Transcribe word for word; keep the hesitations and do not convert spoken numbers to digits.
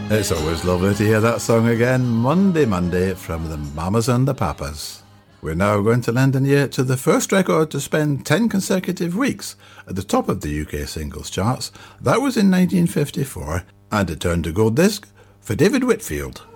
It's always lovely to hear that song again, Monday, Monday, from the Mamas and the Papas. We're now going to lend an ear to the first record to spend ten consecutive weeks at the top of the U K singles charts. That was in nineteen fifty-four, and it turned to gold disc for David Whitfield.